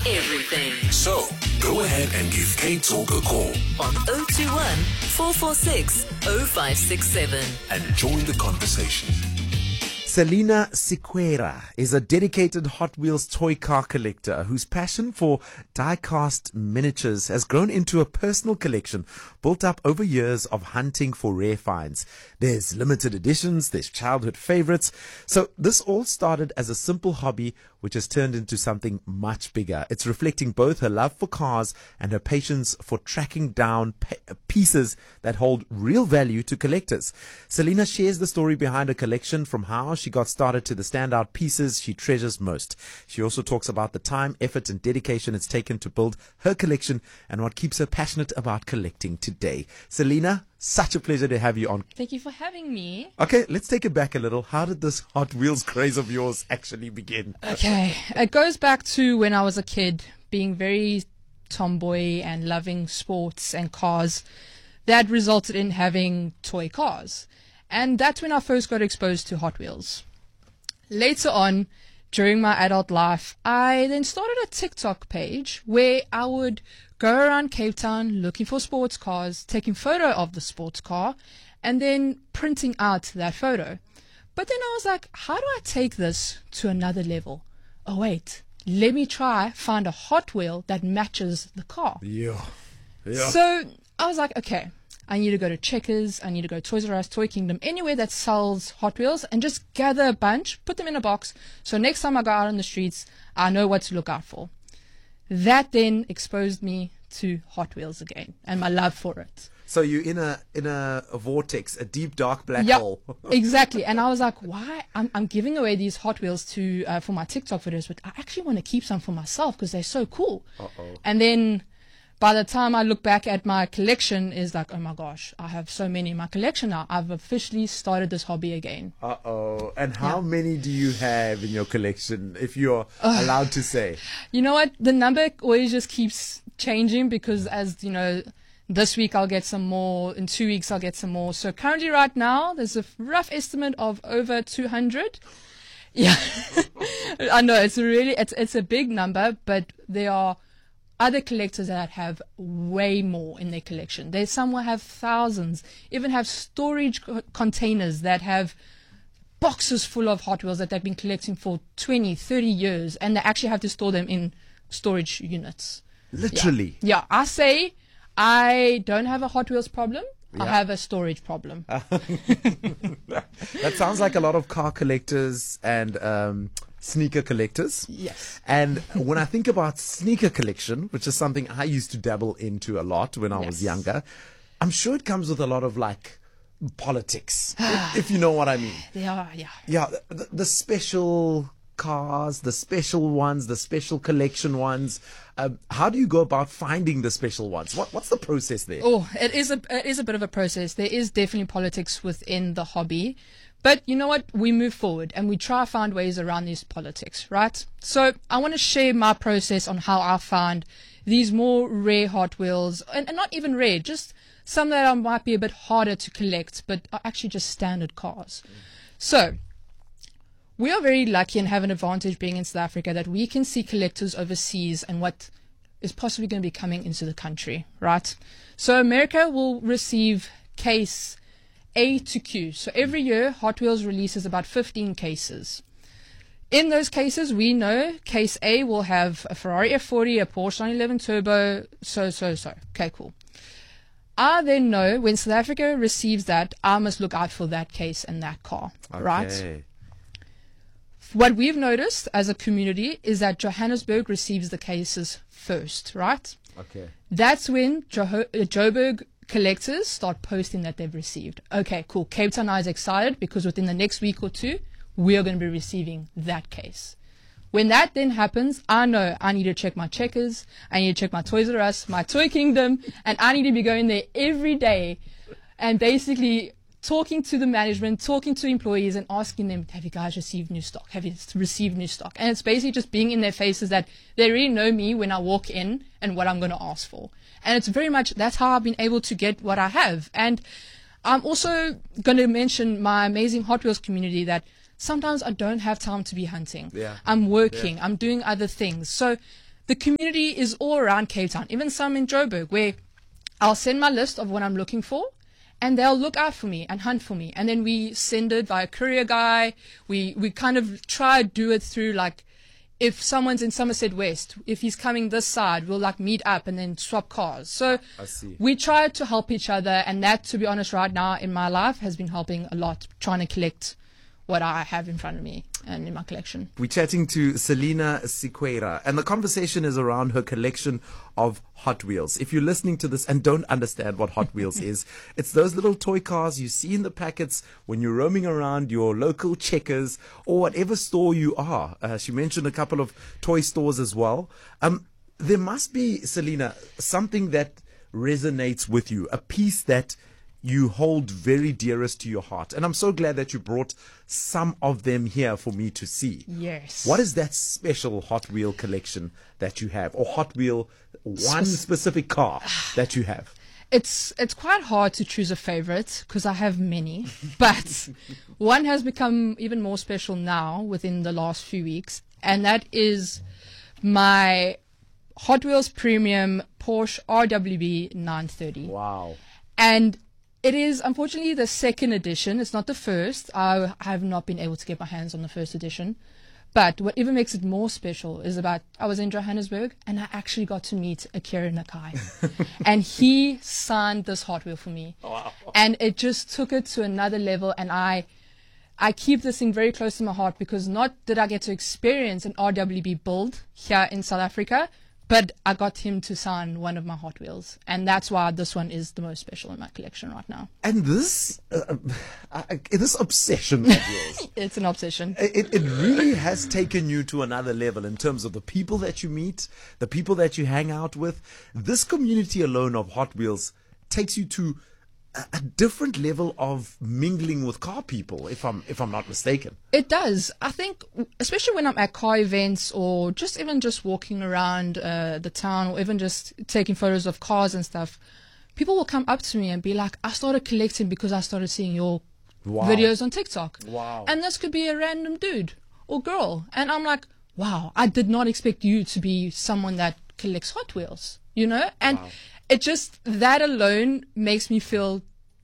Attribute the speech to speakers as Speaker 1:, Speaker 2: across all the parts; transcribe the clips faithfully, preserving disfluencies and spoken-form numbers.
Speaker 1: everything.
Speaker 2: So, go ahead and give K-Talk a call
Speaker 1: On oh two one, four four six, oh five six seven.
Speaker 2: and join the conversation.
Speaker 3: Selina Siqueira is a dedicated Hot Wheels toy car collector whose passion for die-cast miniatures has grown into a personal collection built up over years of hunting for rare finds. There's limited editions, there's childhood favorites. So this all started as a simple hobby which has turned into something much bigger. It's reflecting both her love for cars and her patience for tracking down pe- pieces that hold real value to collectors. Selina shares the story behind her collection, from how she got started to the standout pieces she treasures most. She also talks about the time, effort and dedication it's taken to build her collection and what keeps her passionate about collecting today. Selina, such a pleasure to have you on.
Speaker 4: Thank you for having me.
Speaker 3: Okay, let's take it back a little. How did this Hot Wheels craze of yours actually begin?
Speaker 4: Okay, it goes back to when I was a kid, being very tomboy and loving sports and cars. That resulted in having toy cars. And that's when I first got exposed to Hot Wheels. Later on, during my adult life, I then started a TikTok page where I would go around Cape Town looking for sports cars, taking photo of the sports car, and then printing out that photo. But then I was like, how do I take this to another level? Oh wait, let me try find a Hot Wheel that matches the car.
Speaker 3: Yeah. Yeah.
Speaker 4: So I was like, okay, I need to go to Checkers, I need to go to Toys R Us, Toy Kingdom, anywhere that sells Hot Wheels, and just gather a bunch, put them in a box, so next time I go out on the streets, I know what to look out for. That then exposed me to Hot Wheels again, and my love for it.
Speaker 3: So you're in a in a, a vortex, a deep dark black
Speaker 4: Yeah,
Speaker 3: hole.
Speaker 4: exactly. And I was like, why? I'm, I'm giving away these Hot Wheels to uh, for my TikTok videos, but I actually want to keep some for myself because they're so cool.
Speaker 3: Uh-oh.
Speaker 4: And then by the time I look back at my collection, is like, oh my gosh, I have so many in my collection now. I've officially started this hobby again.
Speaker 3: Uh-oh. And how
Speaker 4: Yeah.
Speaker 3: many do you have in your collection, if you're allowed to say?
Speaker 4: You know what? The number always just keeps changing because, as you know, this week I'll get some more. In two weeks I'll get some more. So currently, right now, there's a rough estimate of over two hundred. Yeah, I know it's a really it's it's a big number, but there are other collectors that have way more in their collection. There's some will have thousands, even have storage co- containers that have boxes full of Hot Wheels that they've been collecting for twenty, thirty years, and they actually have to store them in storage units.
Speaker 3: Literally.
Speaker 4: Yeah, I say I don't have a Hot Wheels problem. I
Speaker 3: Yeah.
Speaker 4: have a storage problem.
Speaker 3: That sounds like a lot of car collectors and um, sneaker collectors.
Speaker 4: Yes.
Speaker 3: And when I think about sneaker collection, which is something I used to dabble into a lot when I was
Speaker 4: Yes.
Speaker 3: younger, I'm sure it comes with a lot of like politics, if, if you know what I mean.
Speaker 4: Yeah, yeah.
Speaker 3: Yeah, the, the special cars, the special ones, the special collection ones. Um, how do you go about finding the special ones? What What's the process there?
Speaker 4: Oh, it is a it is a bit of a process. There is definitely politics within the hobby, but you know what? We move forward and we try to find ways around these politics, right? So I want to share my process on how I found these more rare Hot Wheels, and, and not even rare, just some that are, might be a bit harder to collect, but are actually just standard cars. So we are very lucky and have an advantage being in South Africa that we can see collectors overseas and what is possibly going to be coming into the country, right? So America will receive case A to Q. So every year, Hot Wheels releases about fifteen cases. In those cases, we know case A will have a Ferrari F forty, a Porsche nine eleven Turbo, so, so, so. Okay, cool. I then know when South Africa receives that, I must look out for that case and that car, right?
Speaker 3: Okay.
Speaker 4: What we've noticed as a community is that Johannesburg receives the cases first, right?
Speaker 3: Okay.
Speaker 4: That's when Joho- uh, Joburg collectors start posting that they've received. Okay, cool. Cape Town is excited because within the next week or two, we are going to be receiving that case. When that then happens, I know I need to check my Checkers, I need to check my Toys R Us, my Toy Kingdom, and I need to be going there every day and basically talking to the management, talking to employees and asking them, have you guys received new stock? Have you received new stock? And it's basically just being in their faces that they really know me when I walk in and what I'm going to ask for. And it's very much, that's how I've been able to get what I have. And I'm also going to mention my amazing Hot Wheels community that sometimes I don't have time to be hunting.
Speaker 3: Yeah.
Speaker 4: I'm working. Yeah. I'm doing other things. So the community is all around Cape Town, even some in Joburg, where I'll send my list of what I'm looking for, and they'll look out for me and hunt for me. And then we send it via courier guy. We, we kind of try to do it through, like, if someone's in Somerset West, if he's coming this side, we'll like meet up and then swap cars. So
Speaker 3: I see.
Speaker 4: we try to help each other, and that, to be honest, right now in my life has been helping a lot, trying to collect what I have in front of me and in my collection.
Speaker 3: We're chatting to Selina Siqueira, and the conversation is around her collection of Hot Wheels. If you're listening to this and don't understand what Hot Wheels is, it's those little toy cars you see in the packets when you're roaming around your local Checkers or whatever store you are. Uh, she mentioned a couple of toy stores as well. Um, there must be, Selina, something that resonates with you, a piece that you hold very dearest to your heart. And I'm so glad that you brought some of them here for me to see.
Speaker 4: Yes.
Speaker 3: What is that special Hot Wheel collection that you have, or Hot Wheel, one specific car that you have?
Speaker 4: It's it's quite hard to choose a favorite because I have many, but one has become even more special now within the last few weeks, and that is my Hot Wheels Premium Porsche R W B nine thirty.
Speaker 3: Wow.
Speaker 4: And it is unfortunately the second edition. It's not the first. I have not been able to get my hands on the first edition. But what even makes it more special is about, I was in Johannesburg and I actually got to meet Akira Nakai. And he signed this Hot Wheel for me.
Speaker 3: Wow.
Speaker 4: And it just took it to another level. And I I keep this thing very close to my heart, because not did I get to experience an R W B build here in South Africa, but I got him to sign one of my Hot Wheels. And that's why this one is the most special in my collection right now.
Speaker 3: And this uh, uh, this obsession of yours,
Speaker 4: It's an obsession.
Speaker 3: it, it really has taken you to another level in terms of the people that you meet, the people that you hang out with. This community alone of Hot Wheels takes you to a, a different level of mingling with car people, if I'm if I'm not mistaken.
Speaker 4: It does. I think, especially when I'm at car events or just even just walking around uh, the town, or even just taking photos of cars and stuff, people will come up to me and be like, I started collecting because I started seeing your
Speaker 3: Wow.
Speaker 4: videos on TikTok.
Speaker 3: Wow.
Speaker 4: And this could be a random dude or girl. And I'm like, wow, I did not expect you to be someone that collects Hot Wheels, you know? And
Speaker 3: Wow.
Speaker 4: it just, that alone makes me feel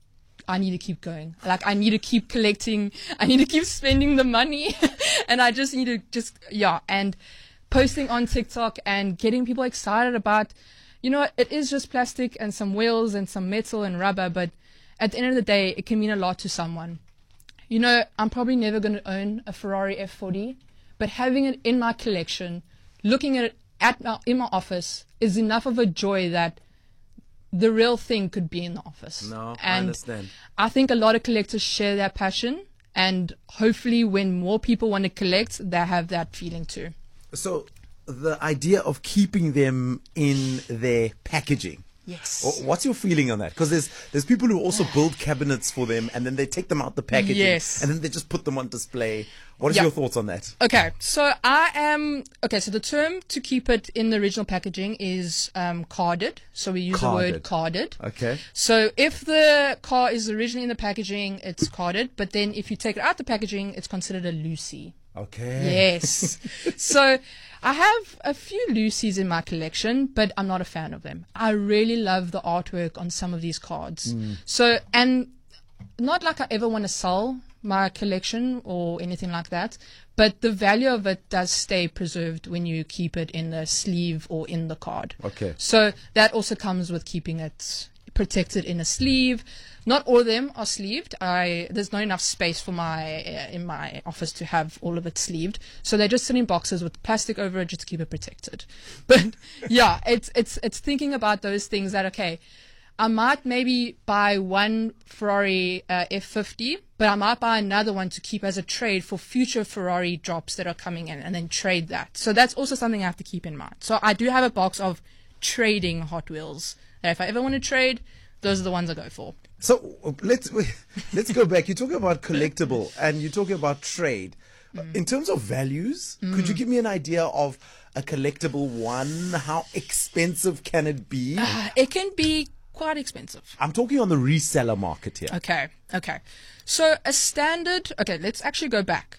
Speaker 4: I need to keep going. Like, I need to keep collecting. I need to keep spending the money. And I just need to just, yeah. And posting on TikTok and getting people excited about, you know, it is just plastic and some wheels and some metal and rubber, but at the end of the day, it can mean a lot to someone. You know, I'm probably never going to own a Ferrari F forty, but having it in my collection, looking at it at my, in my office, is enough of a joy that the real thing could be in the office.
Speaker 3: No, I
Speaker 4: and
Speaker 3: understand.
Speaker 4: I think a lot of collectors share that passion, and hopefully when more people want to collect, they have that feeling too.
Speaker 3: So the idea of keeping them in their packaging.
Speaker 4: Yes.
Speaker 3: Wh- What's your feeling on that? Because there's there's people who also build cabinets for them, and then they take them out the packaging,
Speaker 4: Yes.
Speaker 3: and then they just put them on display. What is
Speaker 4: Yeah.
Speaker 3: your thoughts on that?
Speaker 4: Okay, so I am okay. So the term to keep it in the original packaging is um, carded. So we use the word carded.
Speaker 3: Okay.
Speaker 4: So if the car is originally in the packaging, it's carded. But then if you take it out the packaging, it's considered a Lucy.
Speaker 3: Okay.
Speaker 4: Yes. So I have a few Lucy's in my collection, but I'm not a fan of them. I really love the artwork on some of these cards.
Speaker 3: Mm.
Speaker 4: So, and not like I ever want to sell my collection or anything like that, but the value of it does stay preserved when you keep it in the sleeve or in the card.
Speaker 3: Okay.
Speaker 4: So that also comes with keeping it protected in a sleeve. Not all of them are sleeved. I there's not enough space for my uh, in my office to have all of it sleeved, so they just sit in boxes with plastic over it just to keep it protected. But yeah, it's it's it's thinking about those things that, okay, I might maybe buy one Ferrari uh, F fifty, but I might buy another one to keep as a trade for future Ferrari drops that are coming in, and then trade that. So that's also something I have to keep in mind. So I do have a box of trading Hot Wheels that if I ever want to trade, those are the ones I go for.
Speaker 3: So uh, let's let's go back. You're talking about collectible and you're talking about trade. Mm. In terms of values, mm. could you give me an idea of a collectible one? How expensive can it be?
Speaker 4: Uh, it can be quite expensive.
Speaker 3: I'm talking on the reseller market here.
Speaker 4: Okay, okay. So a standard, okay, let's actually go back.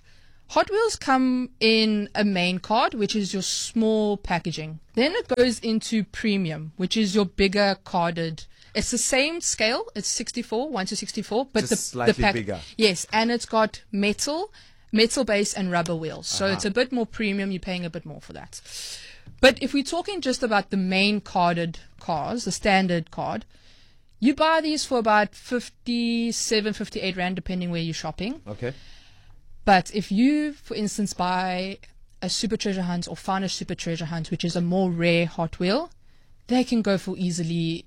Speaker 4: Hot Wheels come in a main card, which is your small packaging. Then it goes into premium, which is your bigger carded. It's the same scale. It's sixty-four, one to sixty-four, but
Speaker 3: Just
Speaker 4: the
Speaker 3: slightly
Speaker 4: the pack-
Speaker 3: bigger.
Speaker 4: Yes, and it's got metal, metal base, and rubber wheels. So
Speaker 3: Uh-huh.
Speaker 4: it's a bit more premium. You're paying a bit more for that. But if we're talking just about the main carded cars, the standard card, you buy these for about fifty-seven, fifty-eight rand, depending where you're shopping.
Speaker 3: Okay.
Speaker 4: But if you, for instance, buy a Super Treasure Hunt or Finest Super Treasure Hunt, which is a more rare Hot Wheel, they can go for easily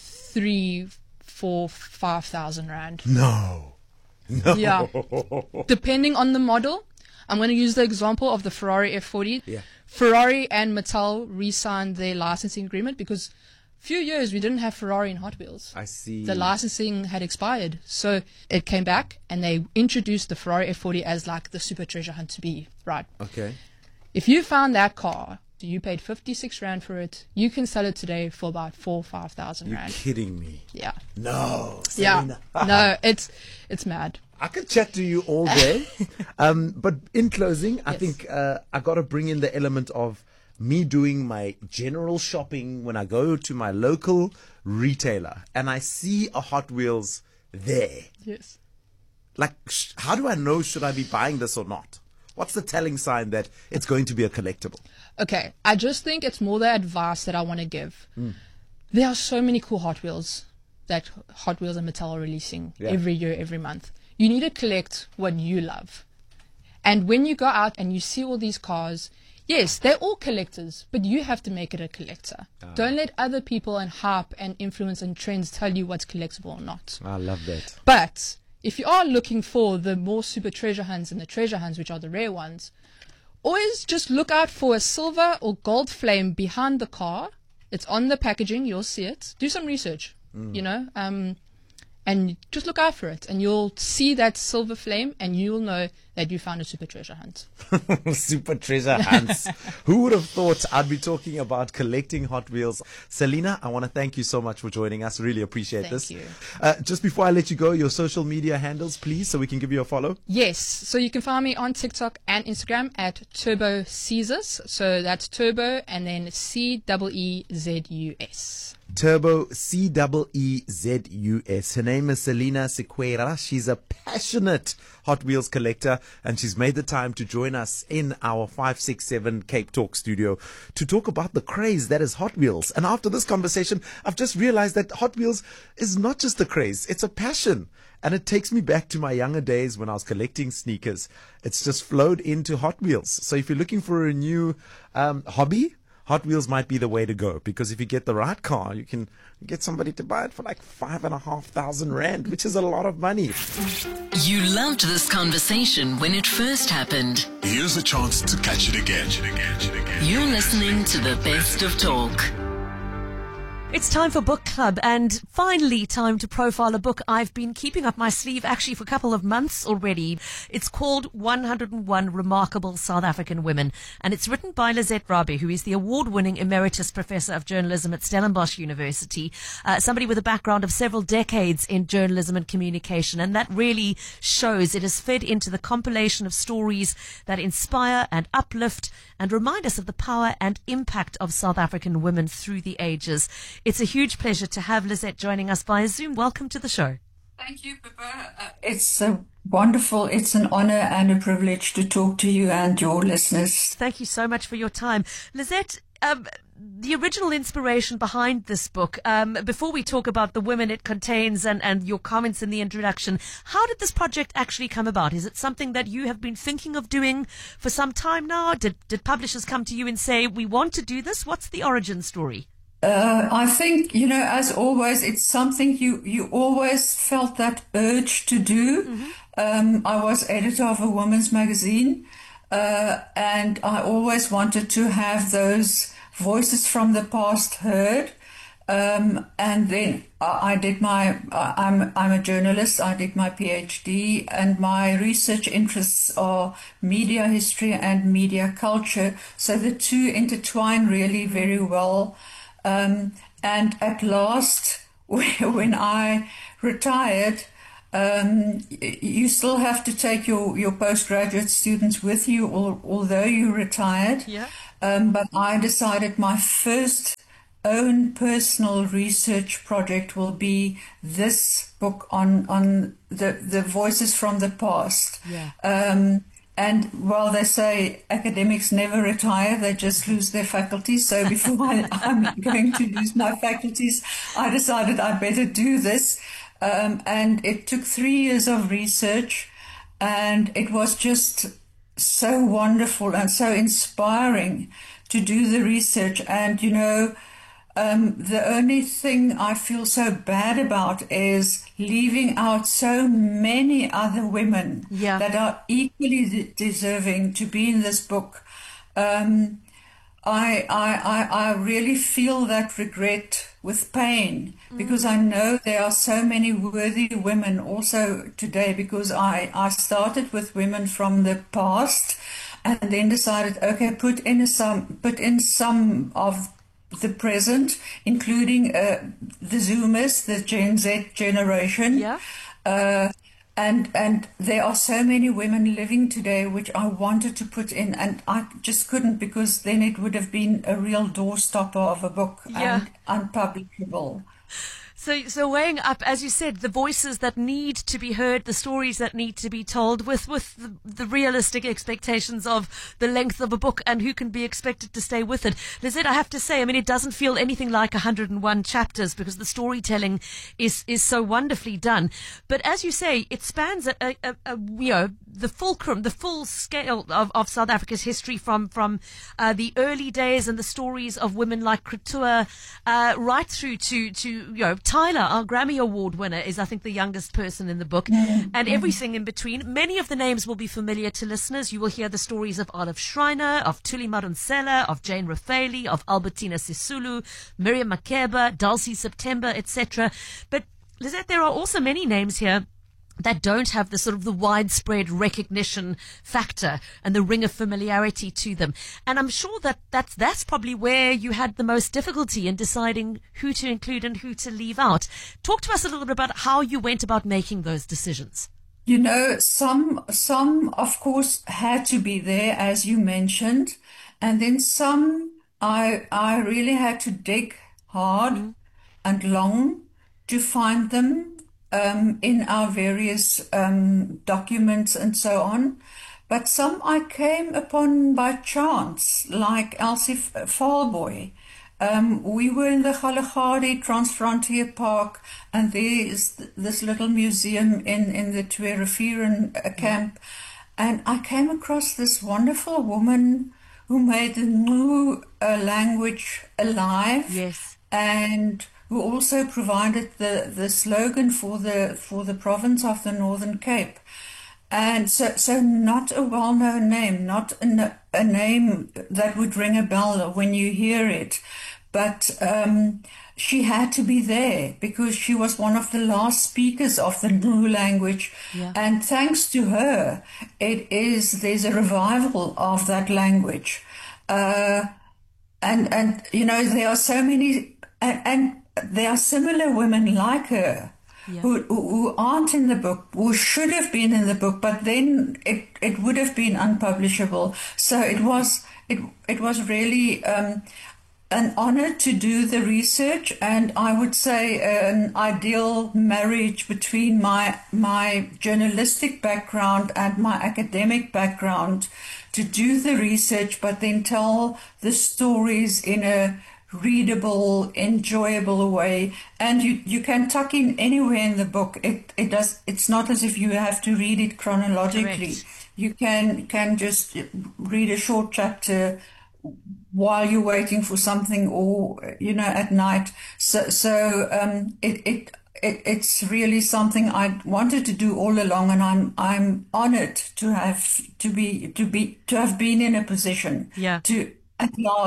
Speaker 4: three, four, five thousand rand.
Speaker 3: No. No.
Speaker 4: Yeah. Depending on the model. I'm going to use the example of the Ferrari F forty.
Speaker 3: Yeah.
Speaker 4: Ferrari and Mattel re-signed their licensing agreement because a few years we didn't have Ferrari in Hot Wheels.
Speaker 3: I see.
Speaker 4: The licensing had expired. So it came back and they introduced the Ferrari F forty as like the Super Treasure Hunt to be, right?
Speaker 3: Okay.
Speaker 4: If you found that car, you paid fifty-six rand for it, you can sell it today for about four, five thousand
Speaker 3: You're
Speaker 4: rand.
Speaker 3: kidding me.
Speaker 4: Yeah.
Speaker 3: No.
Speaker 4: Yeah.
Speaker 3: Selena.
Speaker 4: No, it's it's mad.
Speaker 3: I could chat to you all day. um, but in closing, I
Speaker 4: Yes.
Speaker 3: think uh, I got to bring in the element of me doing my general shopping when I go to my local retailer and I see a Hot Wheels there.
Speaker 4: Yes.
Speaker 3: Like, sh- how do I know should I be buying this or not? What's the telling sign that it's going to be a collectible?
Speaker 4: Okay, I just think it's more the advice that I want to give. There are so many cool Hot Wheels that Hot Wheels and Mattel are releasing
Speaker 3: Yeah.
Speaker 4: every year, every month. You need to collect what you love. And when you go out and you see all these cars, yes, they're all collectors, but you have to make it a collector. Don't let other people and hype and influence and trends tell you what's collectible or not.
Speaker 3: I love that.
Speaker 4: But if you are looking for the more super treasure hunts and the treasure hunts, which are the rare ones, always just look out for a silver or gold flame behind the car. It's on the packaging. You'll see it. Do some research, you know, um, and just look out for it. And you'll see that silver flame and you'll know that you found a super treasure hunt.
Speaker 3: Super treasure hunts. Who would have thought I'd be talking about collecting Hot Wheels? Selena, I want to thank you so much for joining us. Really appreciate
Speaker 4: Thank
Speaker 3: this.
Speaker 4: you.
Speaker 3: Uh, just before I let you go, your social media handles, please, so we can give you a follow.
Speaker 4: Yes. So you can find me on TikTok and Instagram at Turbo Caesars. So that's Turbo and then C E E Z U S.
Speaker 3: Turbo C E E Z U S. Her name is Selena Siqueira. She's a passionate Hot Wheels collector and she's made the time to join us in our five six seven Cape Talk studio to talk about the craze that is Hot Wheels. And after this conversation, I've just realized that Hot Wheels is not just a craze, it's a passion. And it takes me back to my younger days when I was collecting sneakers. It's just flowed into Hot Wheels. So if you're looking for a new um, hobby, Hot Wheels might be the way to go, because if you get the right car, you can get somebody to buy it for like five and a half thousand rand, which is a lot of money.
Speaker 1: You loved this conversation when it first happened.
Speaker 2: Here's a chance to catch it again.
Speaker 1: You're listening to the best of talk.
Speaker 5: It's time for book club, and finally time to profile a book I've been keeping up my sleeve actually for a couple of months already. It's called one hundred and one Remarkable South African Women, and it's written by Lizette Rabie, who is the award-winning Emeritus Professor of Journalism at Stellenbosch University, uh, somebody with a background of several decades in journalism and communication, and that really shows. It has fed into the compilation of stories that inspire and uplift and remind us of the power and impact of South African women through the ages. It's a huge pleasure to have Lizette joining us via Zoom. Welcome to the show.
Speaker 6: Thank you, Pippa. Uh, it's uh, wonderful. It's an honor and a privilege to talk to you and your listeners.
Speaker 5: Thank you so much for your time. Lizette, um, the original inspiration behind this book, um, before we talk about the women it contains and, and your comments in the introduction, how did this project actually come about? Is it something that you have been thinking of doing for some time now? Did, did publishers come to you and say, we want to do this? What's the origin story?
Speaker 6: Uh, I think, you know, as always, it's something you, you always felt that urge to do. Mm-hmm. Um, I was editor of a women's magazine, uh, and I always wanted to have those voices from the past heard. Um, and then I, I did my, I'm, I'm a journalist, I did my PhD, and my research interests are media history and media culture. So the two intertwine really very well. Um, and at last, when I retired, Um, you still have to take your, your postgraduate students with you, al- although you're retired.
Speaker 5: Yeah.
Speaker 6: Um, but I decided my first own personal research project will be this book on on the, the voices from the past.
Speaker 5: Yeah.
Speaker 6: Um, and while they say academics never retire, they just lose their faculties. So before I, I'm going to lose my faculties, I decided I'd better do this. Um, and it took three years of research, and it was just so wonderful and so inspiring to do the research. And, you know, um, the only thing I feel so bad about is leaving out so many other women
Speaker 5: Yeah.
Speaker 6: that are equally de- deserving to be in this book. Um, I, I, I, I really feel that regret with pain, because I know there are so many worthy women also today, because I, I started with women from the past and then decided, okay, put in a some, put in some of the present, including uh, the Zoomers, the Gen Z generation.
Speaker 5: Yeah.
Speaker 6: Uh, And and there are so many women living today which I wanted to put in, and I just couldn't, because then it would have been a real doorstopper of a book
Speaker 5: Yeah.
Speaker 6: and unpublishable.
Speaker 5: So, so weighing up, as you said, the voices that need to be heard, the stories that need to be told, with with the, the realistic expectations of the length of a book and who can be expected to stay with it. Lizette, I have to say, I mean, it doesn't feel anything like one hundred and one chapters, because the storytelling is is so wonderfully done. But as you say, it spans a, a, a, a you know the fulcrum, the full scale of, of South Africa's history, from from uh, the early days and the stories of women like Krutua, uh, right through to to you know. Tyler, our Grammy Award winner, is, I think, the youngest person in the book, and everything in between. Many of the names will be familiar to listeners. You will hear the stories of Olive Schreiner, of Thuli Madonsela, of Jane Raffaeli, of Albertina Sisulu, Miriam Makeba, Dulcie September, et cetera. But, Lizette, there are also many names here that don't have the sort of the widespread recognition factor and the ring of familiarity to them. And I'm sure that that's, that's probably where you had the most difficulty in deciding who to include and who to leave out. Talk to us a little bit about how you went about making those decisions.
Speaker 6: You know, some, some of course had to be there, as you mentioned, and then some I, I really had to dig hard mm-hmm. and long to find them. Um, in our various um, documents and so on. But some I came upon by chance, like Elsie Falboy. Um, we were in the Kalahari Transfrontier Park, and there is this little museum in, in the Tweerivieren camp. And I came across this wonderful woman who made the Ngu uh, language alive.
Speaker 5: Yes.
Speaker 6: And who also provided the, the slogan for the for the province of the Northern Cape. And so, so not a well-known name, not a, a name that would ring a bell when you hear it, but um, she had to be there because she was one of the last speakers of the Ngu language.
Speaker 5: Yeah.
Speaker 6: And thanks to her, it is there's a revival of that language. Uh, and, and, you know, there are so many... and, and there are similar women like her yeah. who, who who aren't in the book, who should have been in the book, but then it, it would have been unpublishable. So it was it it was really um, an honor to do the research, and I would say an ideal marriage between my my journalistic background and my academic background to do the research, but then tell the stories in a readable, enjoyable way, and you you can tuck in anywhere in the book. It it does. It's not as if you have to read it chronologically.
Speaker 5: Correct.
Speaker 6: You can can just read a short chapter while you're waiting for something, or you know, at night. So so um, it it. It, it's really something I wanted to do all along, and I'm I'm honored to have to be to be to have been in a position
Speaker 5: yeah.
Speaker 6: to at last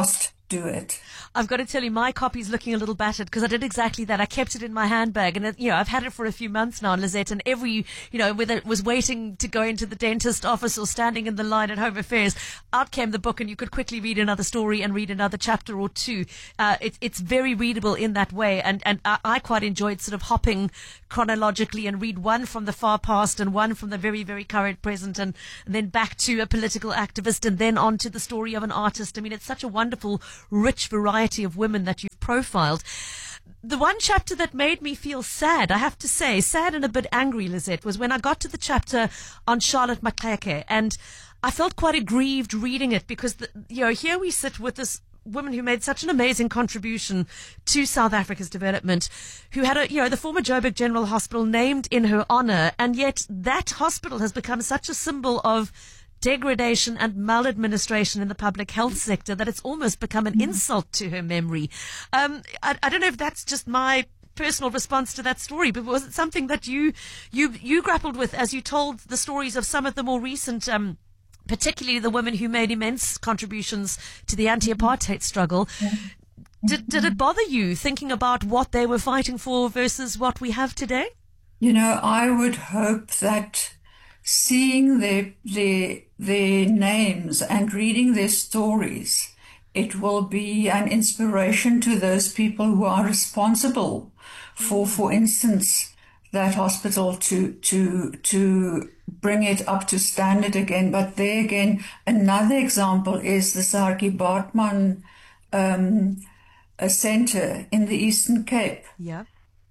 Speaker 6: do it.
Speaker 5: I've got to tell you, my copy's looking a little battered because I did exactly that. I kept it in my handbag, and it, you know, I've had it for a few months now, Lizette, and every, you know, whether it was waiting to go into the dentist office or standing in the line at Home Affairs, out came the book, and you could quickly read another story and read another chapter or two. Uh, it, it's very readable in that way, and, and I, I quite enjoyed sort of hopping chronologically and read one from the far past and one from the very, very current present, and, and then back to a political activist, and then on to the story of an artist. I mean, it's such a wonderful, rich variety of women that you've profiled. The one chapter that made me feel sad, I have to say, sad and a bit angry, Lizette, was when I got to the chapter on Charlotte Maxeke, and I felt quite aggrieved reading it because, the, you know, here we sit with this woman who made such an amazing contribution to South Africa's development, who had a, you know, the former Joburg General Hospital named in her honor, and yet that hospital has become such a symbol of degradation and maladministration in the public health sector that it's almost become an insult to her memory. Um, I, I don't know if that's just my personal response to that story, but was it something that you you you grappled with as you told the stories of some of the more recent, um, particularly the women who made immense contributions to the anti-apartheid struggle? Did, did it bother you thinking about what they were fighting for versus what we have today?
Speaker 6: You know, I would hope that seeing their, their, their names and reading their stories, it will be an inspiration to those people who are responsible for, for instance, that hospital to, to, to bring it up to standard again. But there again, another example is the Saartjie Baartman um, a center in the Eastern Cape.
Speaker 5: Yeah.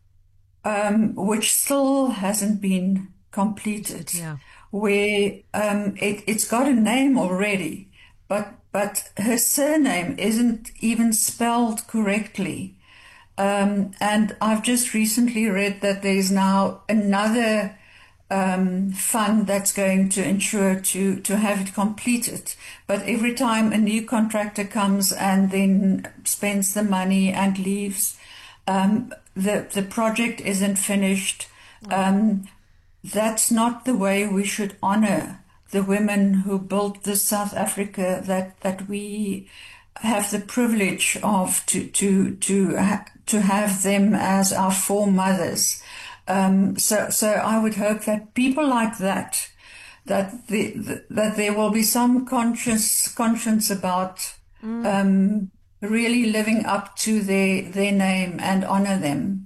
Speaker 6: Um, which still hasn't been completed,
Speaker 5: yeah.
Speaker 6: where um, it, it's got a name already, but but her surname isn't even spelled correctly. Um, and I've just recently read that there's now another um, fund that's going to ensure to, to have it completed. But every time a new contractor comes and then spends the money and leaves, um, the, the project isn't finished. Um, That's not the way we should honor the women who built this South Africa that, that we have the privilege of to to to ha- to have them as our foremothers. Um, so so I would hope that people like that, that the, the that there will be some conscious conscience about mm. um, really living up to their their name and honor them.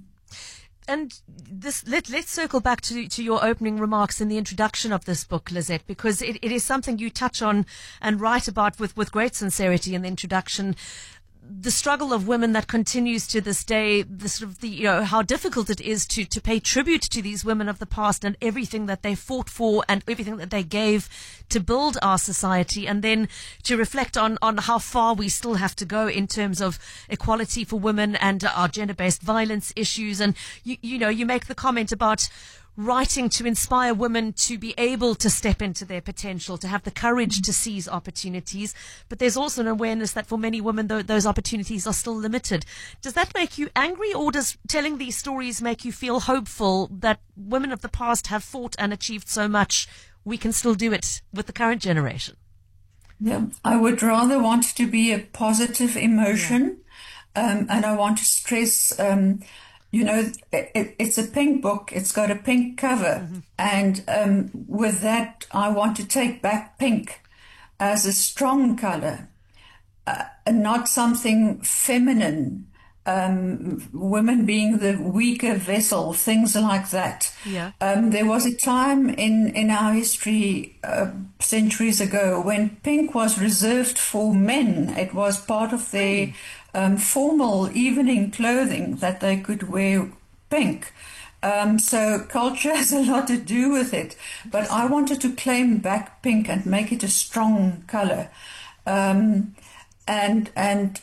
Speaker 5: And this, let, let's circle back to, to your opening remarks in the introduction of this book, Lizette, because it, it is something you touch on and write about with, with great sincerity in the introduction. The struggle of women that continues to this day, the sort of the, you know, how difficult it is to, to pay tribute to these women of the past and everything that they fought for and everything that they gave to build our society, and then to reflect on, on how far we still have to go in terms of equality for women and our gender-based violence issues. And, you, you know, you make the comment about writing to inspire women to be able to step into their potential, to have the courage to seize opportunities. But there's also an awareness that for many women, th- those opportunities are still limited. Does that make you angry, or does telling these stories make you feel hopeful that women of the past have fought and achieved so much? We can still do it with the current generation.
Speaker 6: Yeah, I would rather want to be a positive emotion. Yeah. Um, and I want to stress, um, You know, it, it's a pink book. It's got a pink cover. Mm-hmm. And um, with that, I want to take back pink as a strong color, uh, and not something feminine, um, women being the weaker vessel, things like that.
Speaker 5: Yeah.
Speaker 6: Um, there was a time in, in our history uh, centuries ago when pink was reserved for men. It was part of their mm. Um, formal evening clothing that they could wear pink. Um, so culture has a lot to do with it. But I wanted to claim back pink and make it a strong color, um, and and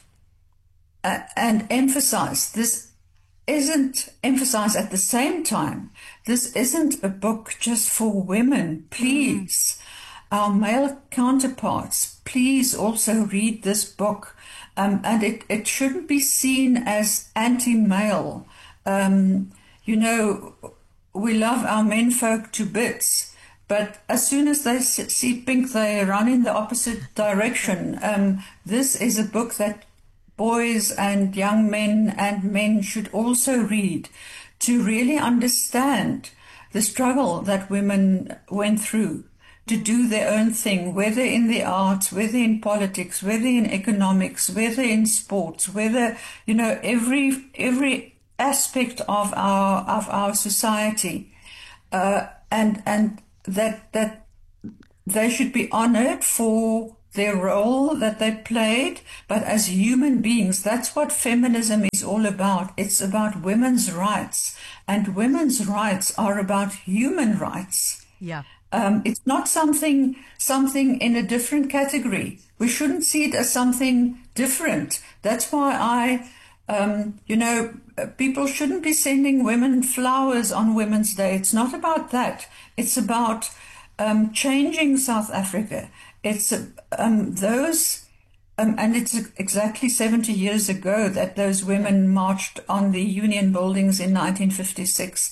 Speaker 6: uh, and emphasize this isn't emphasize at the same time. This isn't a book just for women. Please, mm. our male counterparts, please also read this book. Um, and it, it shouldn't be seen as anti-male. Um, you know, we love our menfolk to bits, but as soon as they see pink, they run in the opposite direction. Um, this is a book that boys and young men and men should also read to really understand the struggle that women went through to do their own thing, whether in the arts, whether in politics, whether in economics, whether in sports, whether, you know, every every aspect of our of our society, uh, and and that that they should be honored for their role that they played, but as human beings. That's what feminism is all about. It's about women's rights, and women's rights are about human rights.
Speaker 5: Yeah.
Speaker 6: Um, it's not something something in a different category. We shouldn't see it as something different. That's why I, um, you know, people shouldn't be sending women flowers on Women's Day. It's not about that. It's about um, changing South Africa. It's um, those, um, and it's exactly seventy years ago that those women marched on the Union buildings in nineteen fifty-six.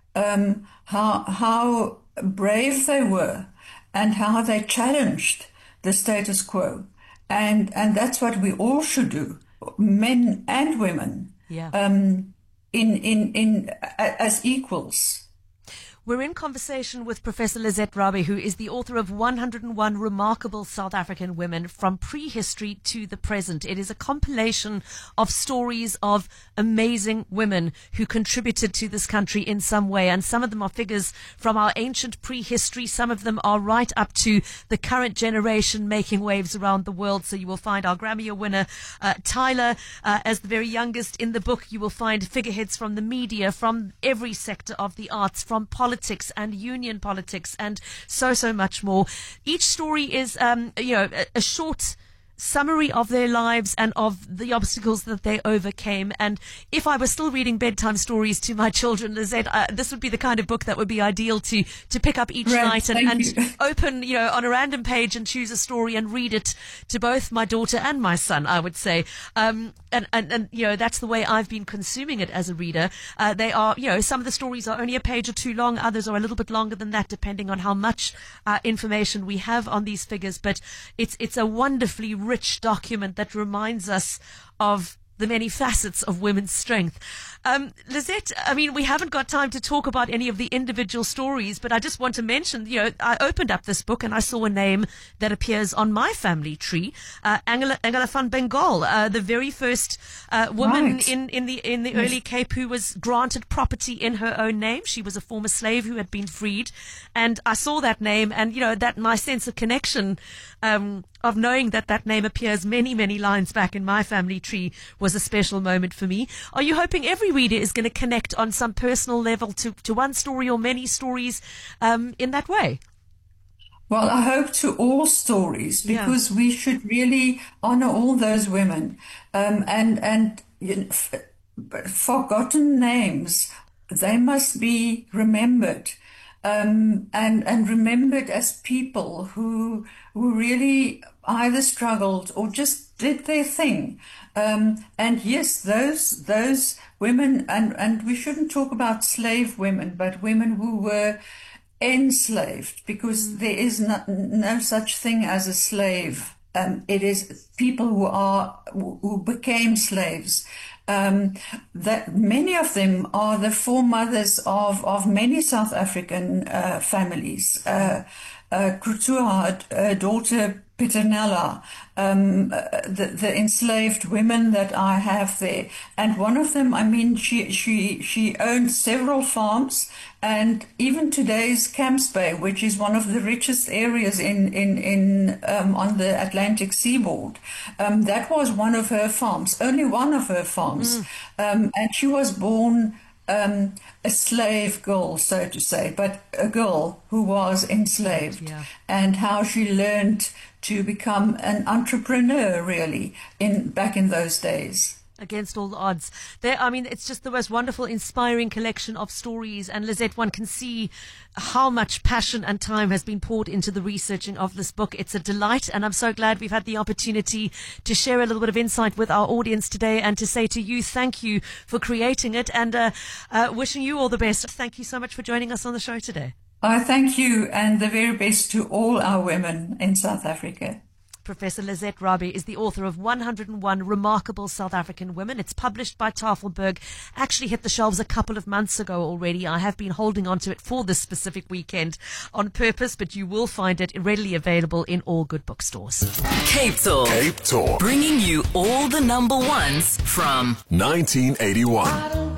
Speaker 6: Um, how how brave they were, and how they challenged the status quo, and and that's what we all should do, men and women,
Speaker 5: yeah.
Speaker 6: um, in in in as equals.
Speaker 5: We're in conversation with Professor Lizette Rabie, who is the author of one hundred and one Remarkable South African Women from Prehistory to the Present. It is a compilation of stories of amazing women who contributed to this country in some way. And some of them are figures from our ancient prehistory. Some of them are right up to the current generation making waves around the world. So you will find our Grammy winner, uh, Tyler, uh, as the very youngest in the book. You will find figureheads from the media, from every sector of the arts, from politics. Politics and union politics and so, so much more. Each story is, um, you know, a, a short summary of their lives and of the obstacles that they overcame. And if I was still reading bedtime stories to my children, Lizette, uh, this would be the kind of book that would be ideal to to pick up each
Speaker 6: right,
Speaker 5: night and, and
Speaker 6: you.
Speaker 5: open, you know, on a random page and choose a story and read it to both my daughter and my son, I would say. Um, and, and, and, you know, that's the way I've been consuming it as a reader. Uh, they are, you know, some of the stories are only a page or two long. Others are a little bit longer than that, depending on how much uh, information we have on these figures. But it's, it's a wonderfully rich document that reminds us of the many facets of women's strength. Um, Lizette, I mean, we haven't got time to talk about any of the individual stories, but I just want to mention, you know, I opened up this book and I saw a name that appears on my family tree, uh, Angela, Angela van Bengal, uh, the very first uh, woman
Speaker 6: right.
Speaker 5: in, in the in the yes. early Cape who was granted property in her own name. She was a former slave who had been freed. And I saw that name and, you know, that my sense of connection um, of knowing that that name appears many, many lines back in my family tree was a special moment for me. Are you hoping every reader is going to connect on some personal level to, to one story or many stories um, in that way?
Speaker 6: Well, I hope to all stories, because yeah. we should really honor all those women. Um, and and you know, f- forgotten names, they must be remembered. Um, and, and remembered as people who who really either struggled or just did their thing. Um, and yes, those those women, and, and we shouldn't talk about slave women, but women who were enslaved, because there is no, no such thing as a slave. Um, it is people who are who became slaves. Um, that many of them are the foremothers of, of many South African uh, families. Uh, uh, Krutua, her daughter Petronella, um, the, the enslaved women that I have there. And one of them, I mean, she, she, she owned several farms, and even today's Camps Bay, which is one of the richest areas in, in, in, um, on the Atlantic seaboard, um, that was one of her farms, only one of her farms. Mm. Um, and she was born, um, a slave girl, so to say, but a girl who was enslaved,
Speaker 5: yeah.
Speaker 6: and how she learned to become an entrepreneur, really, in back in those days.
Speaker 5: Against all the odds. There, I mean, it's just the most wonderful, inspiring collection of stories. And Lizette, one can see how much passion and time has been poured into the researching of this book. It's a delight, and I'm so glad we've had the opportunity to share a little bit of insight with our audience today, and to say to you, thank you for creating it, and uh, uh, wishing you all the best. Thank you so much for joining us on the show today.
Speaker 6: I thank you, and the very best to all our women in South Africa.
Speaker 5: Professor Lizette Rabie is the author of one hundred and one Remarkable South African Women. It's published by Tafelberg. Actually hit the shelves a couple of months ago already. I have been holding on to it for this specific weekend on purpose, but you will find it readily available in all good bookstores.
Speaker 1: Cape Talk.
Speaker 2: Cape Talk.
Speaker 1: Bringing you all the number ones from
Speaker 2: nineteen eighty-one.